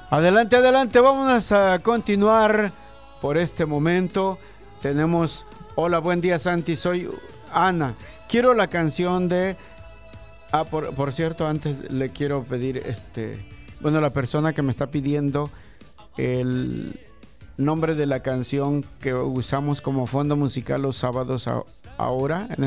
Adelante, adelante, vamos a continuar por este momento. Tenemos, hola, buen día Santi, soy Ana. Quiero la canción de... por cierto, antes le quiero pedir, bueno, la persona que me está pidiendo el nombre de la canción que usamos como fondo musical los sábados ahora, en